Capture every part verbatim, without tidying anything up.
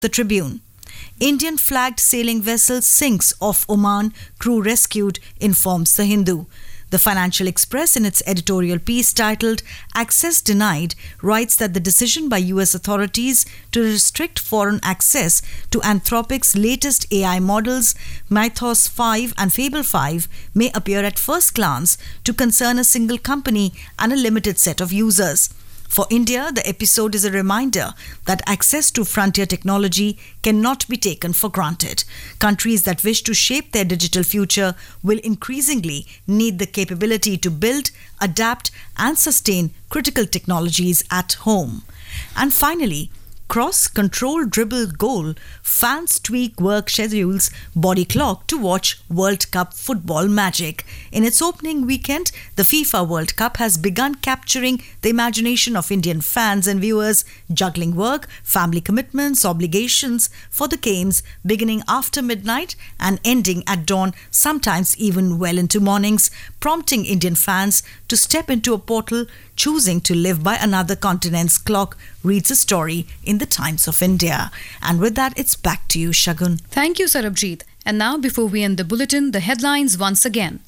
The Tribune. Indian flagged sailing vessel sinks off Oman, crew rescued, informs The Hindu. The Financial Express, in its editorial piece titled Access Denied, writes that the decision by U S authorities to restrict foreign access to Anthropic's latest A I models, Mythos five and Fable five, may appear at first glance to concern a single company and a limited set of users. For India, the episode is a reminder that access to frontier technology cannot be taken for granted. Countries that wish to shape their digital future will increasingly need the capability to build, adapt, and sustain critical technologies at home. And finally, cross, control, dribble, goal. Fans tweak work schedules, body clock to watch World Cup football magic. In its opening weekend, the FIFA World Cup has begun capturing the imagination of Indian fans and viewers, juggling work, family commitments, obligations for the games beginning after midnight and ending at dawn, sometimes even well into mornings, prompting Indian fans to step into a portal choosing to live by another continent's clock, reads a story in the Times of India. And with that, it's back to you, Shagun. Thank you, Sarabjit. And now, before we end the bulletin, the headlines once again.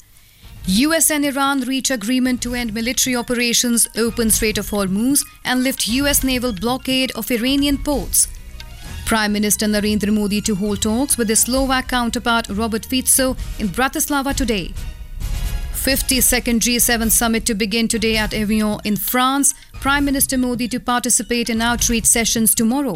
U S and Iran reach agreement to end military operations, open Strait of Hormuz, and lift U S naval blockade of Iranian ports. Prime Minister Narendra Modi to hold talks with his Slovak counterpart Robert Fico in Bratislava today. fifty-second G seven summit to begin today at Evian in France. Prime Minister Modi to participate in outreach sessions tomorrow.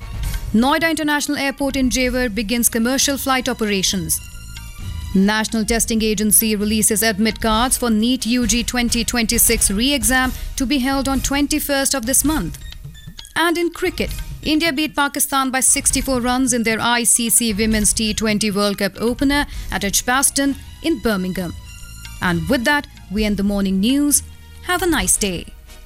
Noida International Airport in Jewar begins commercial flight operations. National Testing Agency releases admit cards for NEET U G twenty twenty-six re-exam to be held on twenty-first of this month. And in cricket, India beat Pakistan by sixty-four runs in their I C C Women's T twenty World Cup opener at Edgbaston in Birmingham. And with that, we end the morning news. Have a nice day.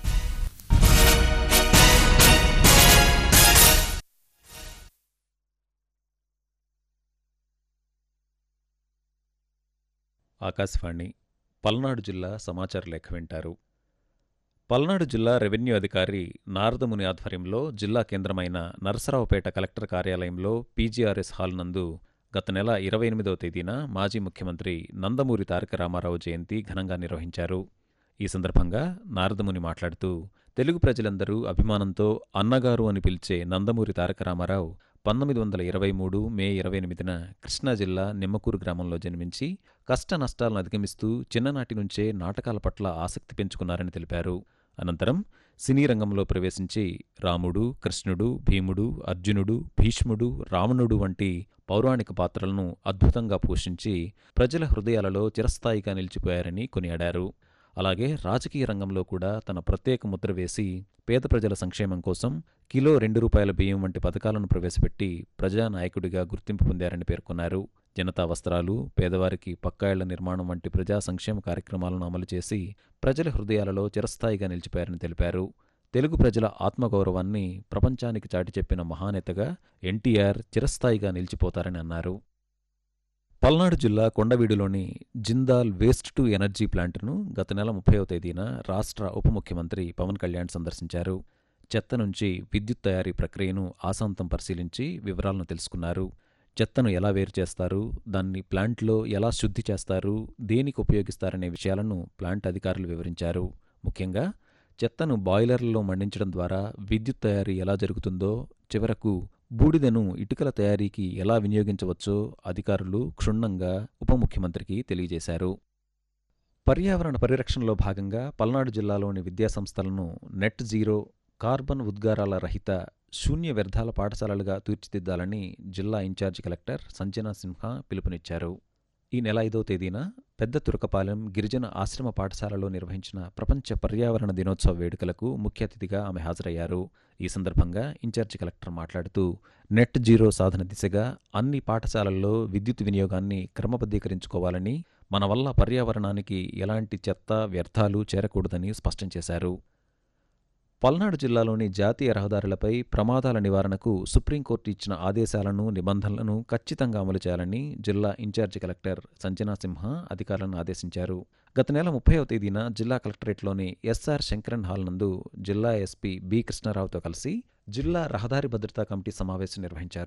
Akashvani Palnadu జిల్లా సమాచార లేఖ వింటారు. పల్నాడు జిల్లా revenue అధికారి నారదముని ఆధ్వర్యంలో జిల్లా కేంద్రమైన Narasaraopet collector కార్యాలయంలో పీజీఆర్ఎస్ హాల్ నందు గత నెల ఇరవై ఎనిమిదవ తేదీన మాజీ ముఖ్యమంత్రి నందమూరి తారక రామారావు జయంతి ఘనంగా నిర్వహించారు. ఈ సందర్భంగా నారదముని మాట్లాడుతూ, తెలుగు ప్రజలందరూ అభిమానంతో అన్నగారు అని పిలిచే నందమూరి తారక రామారావు పంతొమ్మిది వందల ఇరవై మూడు మే ఇరవై ఎనిమిదిన కృష్ణా జిల్లా నిమ్మకూరు గ్రామంలో జన్మించి కష్ట నష్టాలను అధిగమిస్తూ చిన్ననాటి నుంచే నాటకాల పట్ల ఆసక్తి పెంచుకున్నారని తెలిపారు. అనంతరం సినీ రంగంలో ప్రవేశించి రాముడు, కృష్ణుడు, భీముడు, అర్జునుడు, భీష్ముడు, రావణుడు వంటి పౌరాణిక పాత్రలను అద్భుతంగా పోషించి ప్రజల హృదయాలలో చిరస్థాయిగా నిలిచిపోయారని కొనియాడారు. అలాగే రాజకీయ రంగంలో కూడా తన ప్రత్యేక ముద్ర వేసి పేద ప్రజల సంక్షేమం కోసం కిలో రెండు రూపాయల బియ్యం వంటి పథకాలను ప్రవేశపెట్టి ప్రజానాయకుడిగా గుర్తింపు పొందారని పేర్కొన్నారు. జనతా వస్త్రాలు, పేదవారికి పక్కా ఇళ్ల నిర్మాణం వంటి ప్రజా సంక్షేమ కార్యక్రమాలను అమలు చేసి ప్రజల హృదయాలలో చిరస్థాయిగా నిలిచిపోయారని తెలిపారు. తెలుగు ప్రజల ఆత్మగౌరవాన్ని ప్రపంచానికి చాటి చెప్పిన మహానేతగా ఎన్టీఆర్ చిరస్థాయిగా నిలిచిపోతారని అన్నారు. పల్నాడు జిల్లా కొండవీడులోని జిందాల్ వేస్ట్ టు ఎనర్జీ ప్లాంట్ను గత నెల ముప్పైవ తేదీన రాష్ట్ర ఉప ముఖ్యమంత్రి పవన్ కళ్యాణ్ సందర్శించారు. చెత్త నుంచి విద్యుత్ తయారీ ప్రక్రియను ఆసాంతం పరిశీలించి వివరాలను తెలుసుకున్నారు. చెత్తను ఎలా వేరు చేస్తారు, దాన్ని ప్లాంట్లో ఎలా శుద్ధి చేస్తారు, దేనికి ఉపయోగిస్తారనే విషయాలను ప్లాంట్ అధికారులు వివరించారు. ముఖ్యంగా చెత్తను బాయిలర్లలో మండించడం ద్వారా విద్యుత్ తయారీ ఎలా జరుగుతుందో, చివరకు బూడిదను ఇటుకల తయారీకి ఎలా వినియోగించవచ్చో అధికారులు క్షుణ్ణంగా ఉప ముఖ్యమంత్రికి తెలియజేశారు. పర్యావరణ పరిరక్షణలో భాగంగా పల్నాడు జిల్లాలోని విద్యాసంస్థలను నెట్ జీరో, కార్బన్ ఉద్గారాల రహిత, శూన్య వ్యర్థాల పాఠశాలలుగా తీర్చిదిద్దాలని జిల్లా ఇన్ఛార్జి కలెక్టర్ సంజనా సిన్హా పిలుపునిచ్చారు. ఈ నెల ఐదవ తేదీన పెద్ద తురకపాలెం గిరిజన ఆశ్రమ పాఠశాలలో నిర్వహించిన ప్రపంచ పర్యావరణ దినోత్సవ వేడుకలకు ముఖ్య అతిథిగా ఆమె హాజరయ్యారు. ఈ సందర్భంగా ఇన్ఛార్జి కలెక్టర్ మాట్లాడుతూ, నెట్ జీరో సాధన దిశగా అన్ని పాఠశాలల్లో విద్యుత్ వినియోగాన్ని క్రమబద్ధీకరించుకోవాలని, మన వల్ల పర్యావరణానికి ఎలాంటి చెత్త, వ్యర్థాలు చేరకూడదని స్పష్టం చేశారు. పల్నాడు జిల్లాలోని జాతీయ రహదారులపై ప్రమాదాల నివారణకు సుప్రీంకోర్టు ఇచ్చిన ఆదేశాలను, నిబంధనలను ఖచ్చితంగా అమలు చేయాలని జిల్లా ఇన్ఛార్జి కలెక్టర్ సంజనా సిన్హా అధికారులను ఆదేశించారు. గత నెల ముప్పైవ తేదీన జిల్లా కలెక్టరేట్లోని ఎస్ఆర్ శంకరన్ హాల్ నందు జిల్లా ఎస్పీ బి కృష్ణారావుతో కలిసి జిల్లా రహదారి భద్రతా కమిటీ సమావేశం నిర్వహించారు.